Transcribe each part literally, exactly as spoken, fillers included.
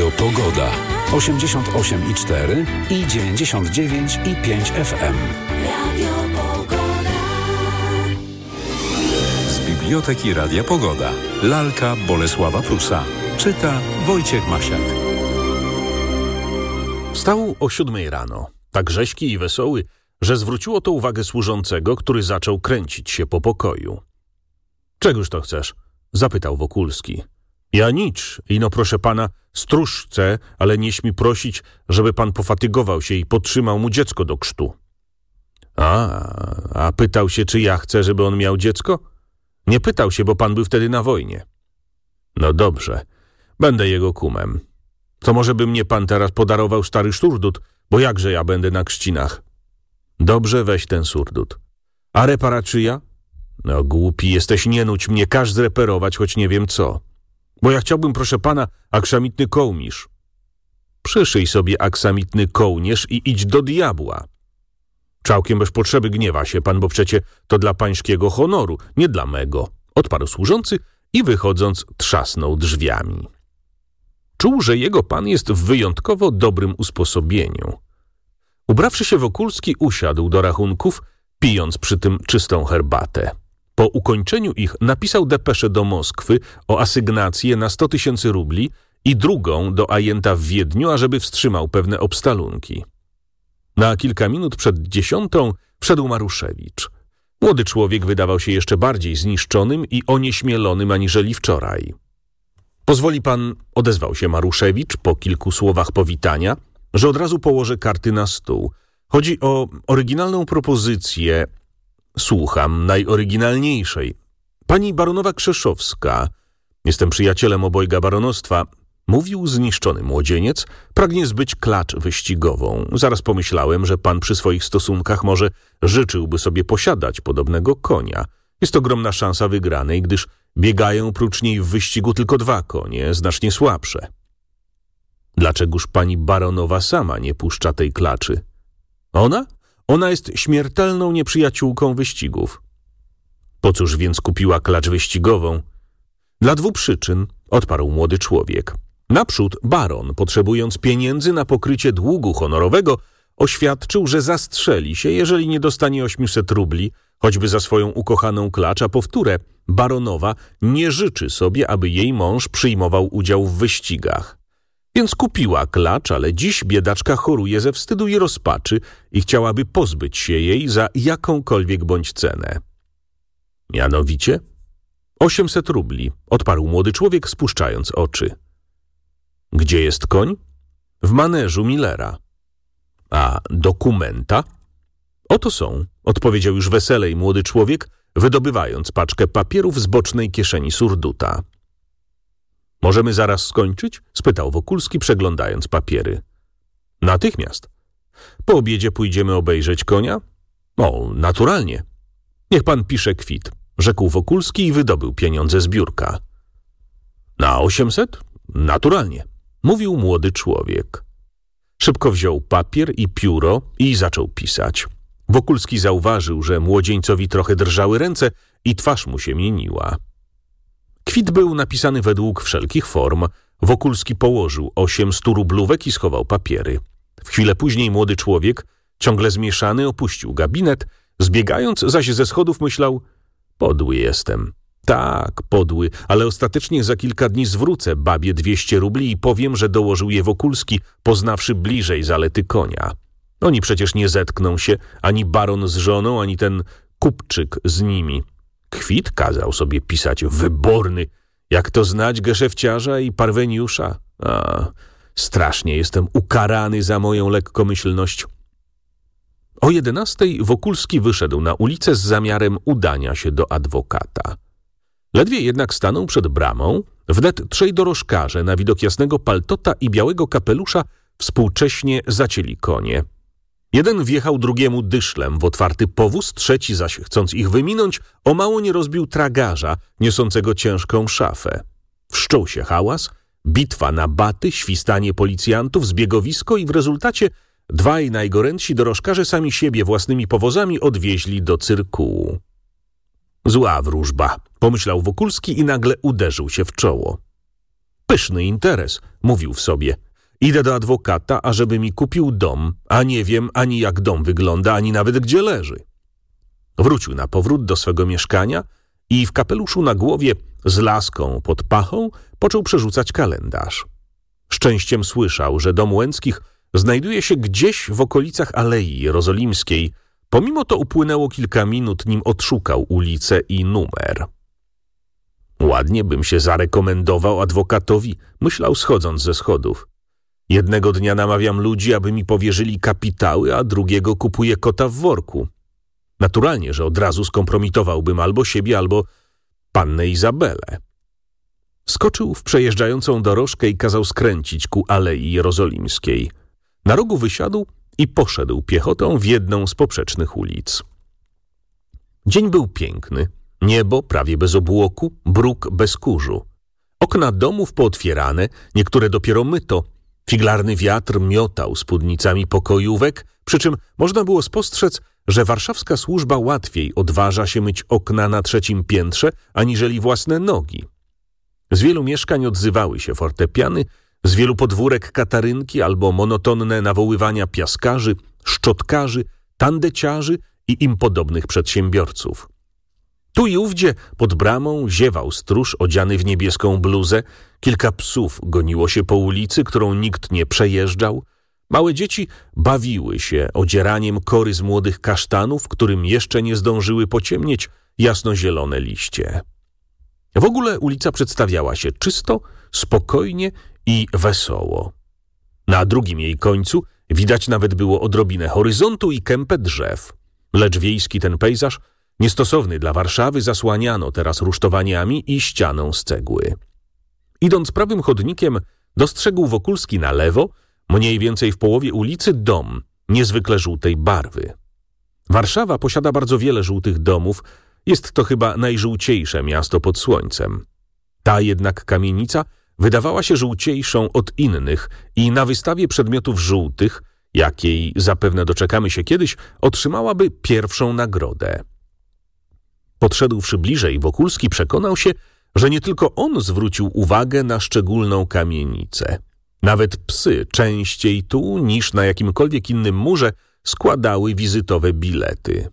Radio Pogoda. osiemdziesiąt osiem i cztery i dziewięćdziesiąt dziewięć i pięć F M. Radio Pogoda. Z Biblioteki Radia Pogoda. Lalka Bolesława Prusa. Czyta Wojciech Masiak. Wstał o siódmej rano, tak rzeźki i wesoły, że zwróciło to uwagę służącego, który zaczął kręcić się po pokoju. Czegoż to chcesz? Zapytał Wokulski. Ja nic, ino proszę pana, stróż chce, ale nie śmi prosić, żeby pan pofatygował się i podtrzymał mu dziecko do krztu. A, a pytał się, czy ja chcę, żeby on miał dziecko? Nie pytał się, bo pan był wtedy na wojnie. No dobrze, będę jego kumem. To może by mnie pan teraz podarował stary surdut, bo jakże ja będę na krzcinach? Dobrze, weź ten surdut. A reparaczyja? No głupi jesteś, nie nudź mnie, każ zreperować, choć nie wiem co. Bo ja chciałbym, proszę pana, aksamitny kołnierz. Przyszyj sobie aksamitny kołnierz i idź do diabła. Całkiem bez potrzeby gniewa się pan, bo przecie to dla pańskiego honoru, nie dla mego. Odparł służący i wychodząc trzasnął drzwiami. Czuł, że jego pan jest w wyjątkowo dobrym usposobieniu. Ubrawszy się, Wokulski usiadł do rachunków, pijąc przy tym czystą herbatę. Po ukończeniu ich napisał depeszę do Moskwy o asygnację na sto tysięcy rubli i drugą do ajenta w Wiedniu, ażeby wstrzymał pewne obstalunki. Na kilka minut przed dziesiątą wszedł Maruszewicz. Młody człowiek wydawał się jeszcze bardziej zniszczonym i onieśmielonym aniżeli wczoraj. Pozwoli pan, odezwał się Maruszewicz po kilku słowach powitania, że od razu położę karty na stół. Chodzi o oryginalną propozycję, słucham, najoryginalniejszej. Pani baronowa Krzeszowska, jestem przyjacielem obojga baronostwa, mówił zniszczony młodzieniec, pragnie zbyć klacz wyścigową. Zaraz pomyślałem, że pan przy swoich stosunkach może życzyłby sobie posiadać podobnego konia. Jest ogromna szansa wygranej, gdyż biegają prócz niej w wyścigu tylko dwa konie, znacznie słabsze. Dlaczegoż pani baronowa sama nie puszcza tej klaczy? Ona? Ona jest śmiertelną nieprzyjaciółką wyścigów. Po cóż więc kupiła klacz wyścigową? Dla dwóch przyczyn, odparł młody człowiek. Naprzód baron, potrzebując pieniędzy na pokrycie długu honorowego, oświadczył, że zastrzeli się, jeżeli nie dostanie osiemset rubli, choćby za swoją ukochaną klacz, a powtórę, baronowa nie życzy sobie, aby jej mąż przyjmował udział w wyścigach. Więc kupiła klacz, ale dziś biedaczka choruje ze wstydu i rozpaczy i chciałaby pozbyć się jej za jakąkolwiek bądź cenę. Mianowicie? osiemset rubli, odparł młody człowiek, spuszczając oczy. Gdzie jest koń? W maneżu Millera. A dokumenta? Oto są, odpowiedział już weselej młody człowiek, wydobywając paczkę papierów z bocznej kieszeni surduta. Możemy zaraz skończyć? Spytał Wokulski, przeglądając papiery. Natychmiast. Po obiedzie pójdziemy obejrzeć konia? O, naturalnie. Niech pan pisze kwit, rzekł Wokulski i wydobył pieniądze z biurka. Na osiemset? Naturalnie, mówił młody człowiek. Szybko wziął papier i pióro i zaczął pisać. Wokulski zauważył, że młodzieńcowi trochę drżały ręce i twarz mu się mieniła. Kwit był napisany według wszelkich form. Wokulski położył osiem stu rublówek i schował papiery. W chwilę później młody człowiek, ciągle zmieszany, opuścił gabinet, zbiegając zaś ze schodów myślał: podły jestem. Tak, podły, ale ostatecznie za kilka dni zwrócę babie dwieście rubli i powiem, że dołożył je Wokulski, poznawszy bliżej zalety konia. Oni przecież nie zetkną się, ani baron z żoną, ani ten kupczyk z nimi. Kwit kazał sobie pisać wyborny, jak to znać geszefciarza i parweniusza. A, strasznie jestem ukarany za moją lekkomyślność. O jedenastej Wokulski wyszedł na ulicę z zamiarem udania się do adwokata. Ledwie jednak stanął przed bramą, wnet trzej dorożkarze na widok jasnego paltota i białego kapelusza współcześnie zacięli konie. Jeden wjechał drugiemu dyszlem w otwarty powóz, trzeci zaś, chcąc ich wyminąć, o mało nie rozbił tragarza niosącego ciężką szafę. Wszczął się hałas, bitwa na baty, świstanie policjantów, zbiegowisko i w rezultacie dwaj najgorętsi dorożkarze sami siebie własnymi powozami odwieźli do cyrkułu. Zła wróżba, pomyślał Wokulski i nagle uderzył się w czoło. Pyszny interes, mówił w sobie. Idę do adwokata, ażeby mi kupił dom, a nie wiem ani jak dom wygląda, ani nawet gdzie leży. Wrócił na powrót do swego mieszkania i w kapeluszu na głowie z laską pod pachą począł przerzucać kalendarz. Szczęściem słyszał, że dom Łęckich znajduje się gdzieś w okolicach Alei Jerozolimskiej. Pomimo to upłynęło kilka minut, nim odszukał ulicę i numer. Ładnie bym się zarekomendował adwokatowi, myślał schodząc ze schodów. Jednego dnia namawiam ludzi, aby mi powierzyli kapitały, a drugiego kupuję kota w worku. Naturalnie, że od razu skompromitowałbym albo siebie, albo pannę Izabelę. Skoczył w przejeżdżającą dorożkę i kazał skręcić ku Alei Jerozolimskiej. Na rogu wysiadł i poszedł piechotą w jedną z poprzecznych ulic. Dzień był piękny, niebo prawie bez obłoku, bruk bez kurzu. Okna domów pootwierane, niektóre dopiero myto. Figlarny wiatr miotał spódnicami pokojówek, przy czym można było spostrzec, że warszawska służba łatwiej odważa się myć okna na trzecim piętrze, aniżeli własne nogi. Z wielu mieszkań odzywały się fortepiany, z wielu podwórek katarynki albo monotonne nawoływania piaskarzy, szczotkarzy, tandeciarzy i im podobnych przedsiębiorców. Tu i ówdzie pod bramą ziewał stróż odziany w niebieską bluzę, kilka psów goniło się po ulicy, którą nikt nie przejeżdżał, małe dzieci bawiły się odzieraniem kory z młodych kasztanów, którym jeszcze nie zdążyły pociemnieć jasnozielone liście. W ogóle ulica przedstawiała się czysto, spokojnie i wesoło. Na drugim jej końcu widać nawet było odrobinę horyzontu i kępę drzew, lecz wiejski ten pejzaż, niestosowny dla Warszawy, zasłaniano teraz rusztowaniami i ścianą z cegły. Idąc prawym chodnikiem, dostrzegł Wokulski na lewo, mniej więcej w połowie ulicy, dom niezwykle żółtej barwy. Warszawa posiada bardzo wiele żółtych domów, jest to chyba najżółciejsze miasto pod słońcem. Ta jednak kamienica wydawała się żółciejszą od innych i na wystawie przedmiotów żółtych, jakiej zapewne doczekamy się kiedyś, otrzymałaby pierwszą nagrodę. Podszedłszy bliżej, Wokulski przekonał się, że nie tylko on zwrócił uwagę na szczególną kamienicę. Nawet psy częściej tu niż na jakimkolwiek innym murze składały wizytowe bilety.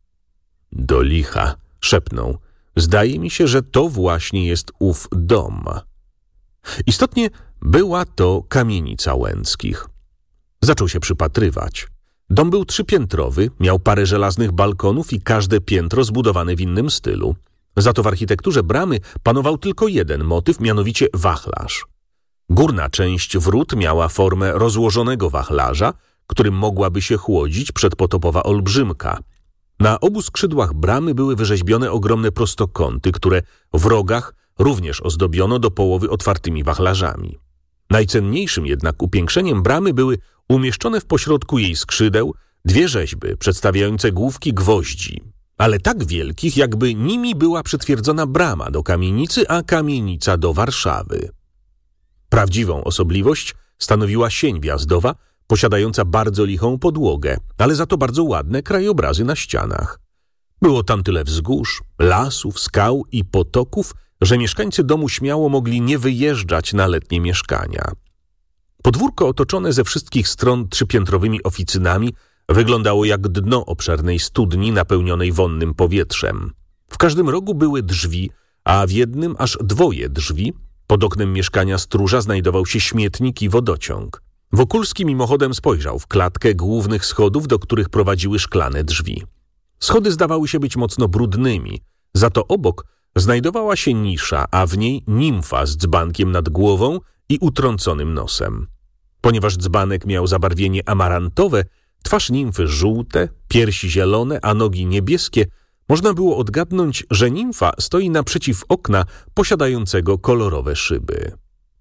Do licha, szepnął, zdaje mi się, że to właśnie jest ów dom. Istotnie była to kamienica Łęckich. Zaczął się przypatrywać. Dom był trzypiętrowy, miał parę żelaznych balkonów i każde piętro zbudowane w innym stylu. Za to w architekturze bramy panował tylko jeden motyw, mianowicie wachlarz. Górna część wrót miała formę rozłożonego wachlarza, którym mogłaby się chłodzić przedpotopowa olbrzymka. Na obu skrzydłach bramy były wyrzeźbione ogromne prostokąty, które w rogach również ozdobiono do połowy otwartymi wachlarzami. Najcenniejszym jednak upiększeniem bramy były umieszczone w pośrodku jej skrzydeł dwie rzeźby przedstawiające główki gwoździ, ale tak wielkich, jakby nimi była przytwierdzona brama do kamienicy, a kamienica do Warszawy. Prawdziwą osobliwość stanowiła sień wjazdowa, posiadająca bardzo lichą podłogę, ale za to bardzo ładne krajobrazy na ścianach. Było tam tyle wzgórz, lasów, skał i potoków, że mieszkańcy domu śmiało mogli nie wyjeżdżać na letnie mieszkania. Podwórko otoczone ze wszystkich stron trzypiętrowymi oficynami wyglądało jak dno obszernej studni napełnionej wonnym powietrzem. W każdym rogu były drzwi, a w jednym aż dwoje drzwi. Pod oknem mieszkania stróża znajdował się śmietnik i wodociąg. Wokulski mimochodem spojrzał w klatkę głównych schodów, do których prowadziły szklane drzwi. Schody zdawały się być mocno brudnymi, za to obok znajdowała się nisza, a w niej nimfa z dzbankiem nad głową i utrąconym nosem. Ponieważ dzbanek miał zabarwienie amarantowe, twarz nimfy żółte, piersi zielone, a nogi niebieskie, można było odgadnąć, że nimfa stoi naprzeciw okna posiadającego kolorowe szyby.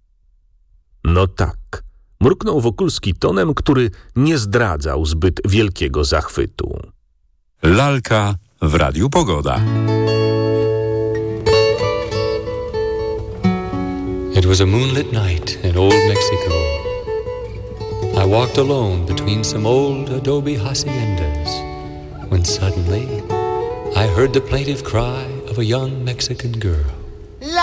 No tak, mruknął Wokulski tonem, który nie zdradzał zbyt wielkiego zachwytu. Lalka w Radiu Pogoda. It was a moonlit night in old Mexico. I walked alone between some old adobe haciendas when suddenly I heard the plaintive cry of a young Mexican girl.